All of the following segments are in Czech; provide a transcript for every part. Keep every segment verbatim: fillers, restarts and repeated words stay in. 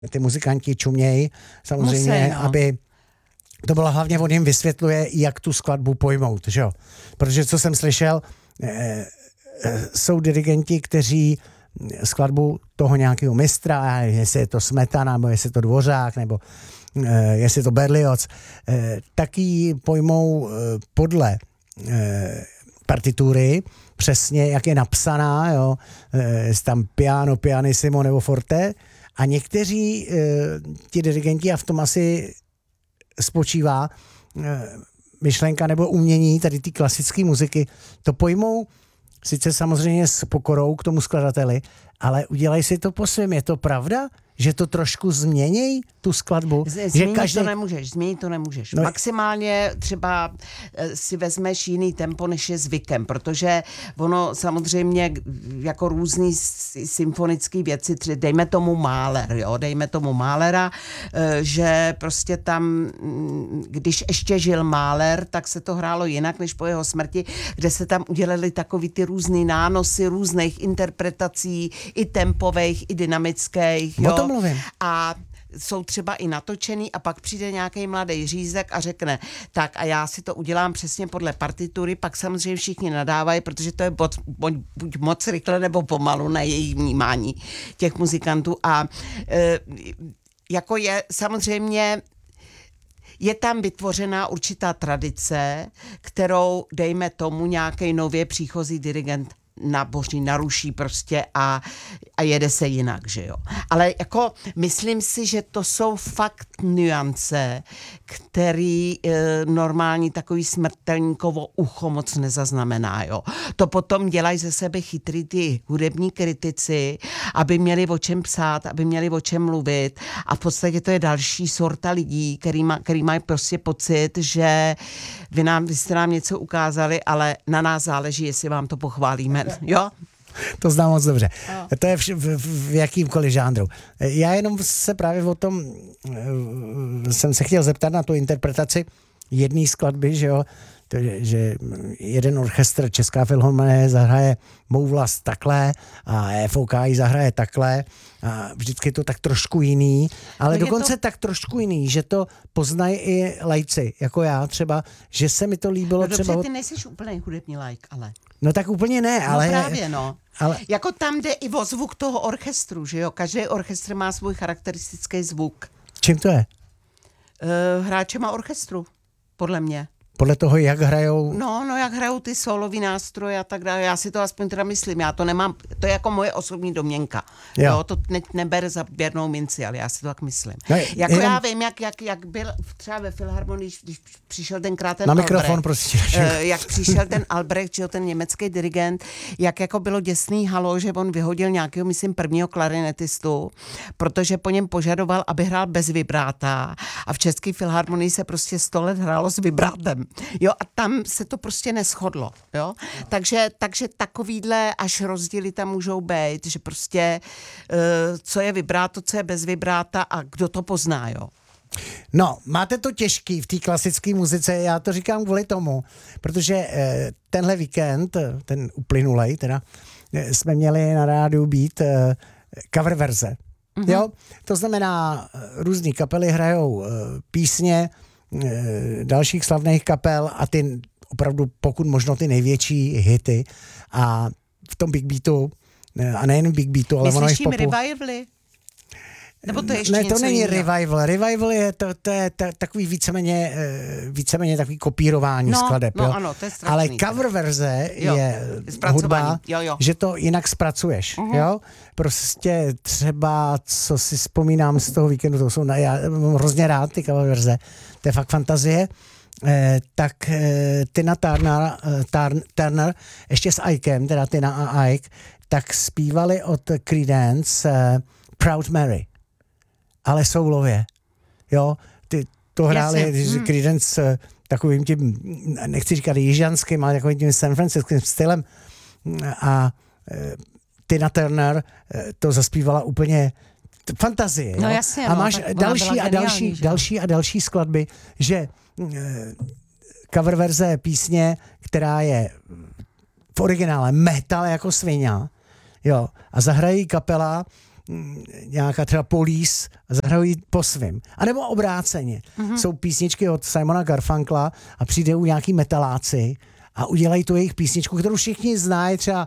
ty muzikanti čumějí, samozřejmě, Musí, no. aby to bylo hlavně, on jim vysvětluje, jak tu skladbu pojmout, že jo. Protože co jsem slyšel, eh, eh, jsou dirigenti, kteří skladbu toho nějakého mistra, jestli je to Smetana, nebo jestli je to Dvořák, nebo eh, jestli je to Berlioz, eh, taky pojmou eh, podle eh, partitury, přesně jak je napsaná, jo, eh, jestli tam piano, pianissimo nebo forte, a někteří eh, ti dirigenti, a v tom asi spočívá eh, myšlenka nebo umění tady ty klasické muziky, to pojmou sice samozřejmě s pokorou k tomu skladateli, ale udělají si to po svém. Je to pravda, že to trošku změní tu skladbu? Z, že každý... každý... to nemůžeš, změnit to nemůžeš. No, maximálně třeba si vezmeš jiný tempo, než je zvykem, protože ono samozřejmě jako různý symfonický věci, dejme tomu Mahler, jo, dejme tomu Mahlera, že prostě tam, když ještě žil Mahler, tak se to hrálo jinak, než po jeho smrti, kde se tam udělali takový ty různý nánosy různých interpretací, i tempových, i dynamických, jo. O tom mluvím. A jsou třeba i natočený a pak přijde nějaký mladý řízek a řekne, tak a já si to udělám přesně podle partitury, pak samozřejmě všichni nadávají, protože to je buď, buď moc rychle nebo pomalu na jejich vnímání těch muzikantů a e, jako je samozřejmě je tam vytvořená určitá tradice, kterou dejme tomu nějaký nově příchozí dirigent naboří, naruší prostě a, a jede se jinak, že jo. Ale jako myslím si, že to jsou fakt nuance, který e, normální takový smrtelníkovo ucho moc nezaznamená, jo. To potom dělají ze sebe chytrý ty hudební kritici, aby měli o čem psát, aby měli o čem mluvit a v podstatě to je další sorta lidí, který, má, který mají prostě pocit, že vy, nám, vy jste nám něco ukázali, ale na nás záleží, jestli vám to pochválíme. Jo? To znám moc dobře. Jo. To je v, v, v jakýmkoliv žánru. Já jenom se právě o tom jsem se chtěl zeptat na tu interpretaci jedné skladby, že jo, to, že jeden orchestr Česká filharmonie zahraje Mou vlast takhle a F O K ji zahraje takhle a vždycky je to tak trošku jiný, ale no dokonce to... tak trošku jiný, že to poznají i lajci, jako já třeba, že se mi to líbilo no dobře, třeba... ty nejsiš úplný hudební laik, ale... No tak úplně ne, ale... No právě, no. Ale... Jako tam jde i o zvuk toho orchestru, že jo? Každý orchestr má svůj charakteristický zvuk. Čím to je? Uh, hráčema orchestru, podle mě. Podle toho, jak hrajou... No, no, jak hrajou ty solový nástroje a tak dále. Já si to aspoň teda myslím. Já to nemám, to je jako moje osobní domněnka. Jo, jo to ne, neber za běrnou minci, ale já si to tak myslím. No, jako jenom... já vím, jak, jak, jak byl třeba ve filharmonii, když přišel tenkrát ten Na Albrecht. mikrofon, prostě. Uh, jak přišel ten Albrecht, že ten německý dirigent, jak jako bylo děsný halo, že on vyhodil nějakého, myslím, prvního klarinetistu, protože po něm požadoval, aby hrál bez vibráta a v České filharmonii se prostě sto let hrálo s vibrátem. Jo, a tam se to prostě neshodlo, jo. Takže, takže takovýhle až rozdíly tam můžou být, že prostě uh, co je vibráto, co je bez vibráta a kdo to pozná, jo. No, máte to těžký v té klasické muzice, já to říkám kvůli tomu, protože eh, tenhle víkend, ten uplynulej teda, eh, jsme měli na rádiu být eh, cover verze, mm-hmm. jo. To znamená, různý kapely hrajou eh, písně dalších slavných kapel a ty opravdu pokud možno ty největší hity a v tom Big Beatu a nejen Big Beatu, ale ono i v popu. Myslíš tím revivaly? Nebo to je ještě ne, to není jiného? revival. Revival je to, to je to, takový víceméně, víceméně takový kopírování no, skladeb. No, jo? ano, to je strašný. Ale cover verze jo, je hudba, jo, jo. že to jinak zpracuješ. Uh-huh. Jo? Prostě třeba, co si vzpomínám z toho víkendu, to jsou, já mám hrozně rád ty cover verze, to je fakt fantazie, eh, tak eh, Tina Turner, eh, Turn, Turner, ještě s Ikem, teda Tina a Ike, tak zpívali od Creedence eh, Proud Mary. Ale soulově, jo, ty to hráli hmm. Creedence takovým tím, nechci říkat jižanským, ale takovým tím San Franciskim stylem a e, Tina Turner e, to zaspívala úplně fantazie, no, jo? jasně, a máš no, další a další, že? další a další skladby, že e, cover verze písně, která je v originále metal jako svině, jo, a zahrají kapela mm, nějaká třeba Police a zahrají po svým. A nebo obráceně. Mm-hmm. Jsou písničky od Simona Garfunkla a přijdou nějaký metaláci a udělají tu jejich písničku, kterou všichni znají, třeba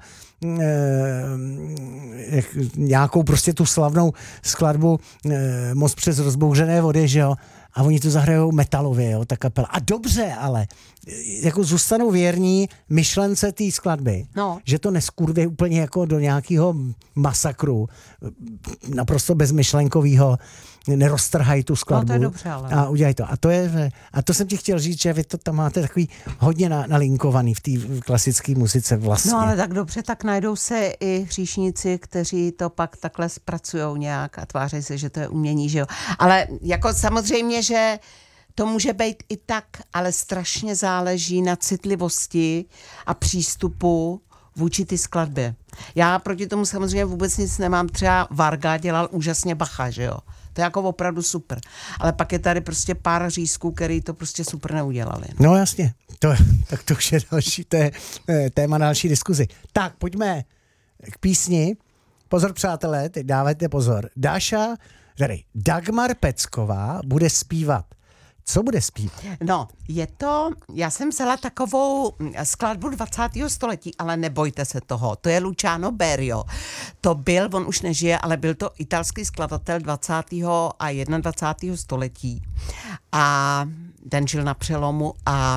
e, nějakou prostě tu slavnou skladbu e, Most přes rozbouřené vody, že jo? A oni to zahrajou metalově, jo, ta kapela. A dobře, ale jako zůstanou věrní myšlence té skladby. No. Že to neskurví úplně jako do nějakého masakru, naprosto bezmyšlenkovýho, neroztrhají tu skladbu. No, to je dobře, ale. A udělají to. A to, je, a to jsem ti chtěl říct, že vy to tam máte takový hodně na, nalinkovaný v té klasické muzice vlastně. No ale tak dobře, tak najdou se i hříšníci, kteří to pak takhle zpracujou nějak a tváří se, že to je umění, že jo. Ale jako samozřejmě, že to může být i tak, ale strašně záleží na citlivosti a přístupu vůči ty skladbě. Já proti tomu samozřejmě vůbec nic nemám. Třeba Varga dělal úžasně Bacha, že jo. To je jako opravdu super. Ale pak je tady prostě pár řízků, který to prostě super neudělali. No jasně, to, tak to už je další, to je téma na další diskuzi. Tak, pojďme k písni. Pozor, přátelé, teď dávajte pozor. Dáša, tady Dagmar Pecková bude zpívat. Co bude zpívat? No, je to, já jsem vzala takovou skladbu dvacátého století, ale nebojte se toho, to je Luciano Berio. To byl, on už nežije, ale byl to italský skladatel dvacátého a dvacátého prvního století. A ten žil na přelomu a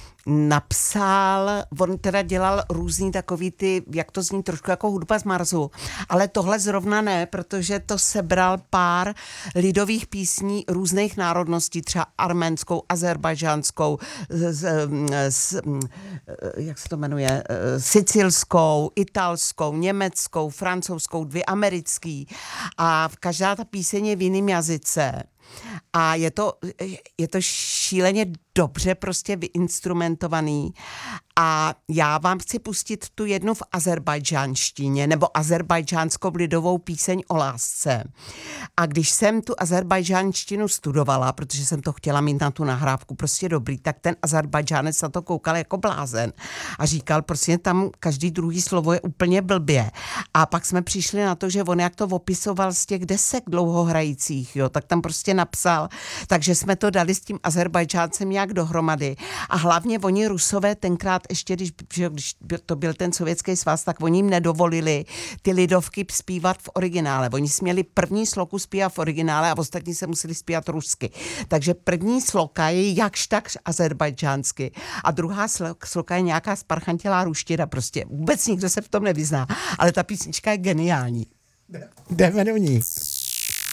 napsal, on teda dělal různý takový ty, jak to zní, trošku jako hudba z Marsu, ale tohle zrovna ne, protože to sebral pár lidových písní různých národností, třeba arménskou, azerbajdžánskou, z, z, jak se to jmenuje, sicilskou, italskou, německou, francouzskou, dvě americký a každá ta píseň je v jiném jazyce. A je to, je to šíleně dobře prostě vyinstrumentovaný a já vám chci pustit tu jednu v azerbajdžánštině nebo azerbajdžánskou lidovou píseň o lásce. A když jsem tu azerbajdžánštinu studovala, protože jsem to chtěla mít na tu nahrávku prostě dobrý, tak ten Azerbajdžánec na to koukal jako blázen a říkal, prostě tam každý druhý slovo je úplně blbě. A pak jsme přišli na to, že on jak to opisoval z těch desek dlouhohrajících, jo, tak tam prostě napsal, takže jsme to dali s tím Azerbajdžáncem nějak dohromady. A hlavně oni Rusové tenkrát ještě, když, když to byl ten Sovětský svaz, tak oni jim nedovolili ty lidovky zpívat v originále. Oni směli první sloku zpívat v originále a ostatní se museli zpívat rusky. Takže první sloka je jakž tak azerbajdžánsky a druhá sloka je nějaká sparchantělá ruština. Prostě vůbec nikdo se v tom nevyzná, ale ta písnička je geniální. Jdeme do ní.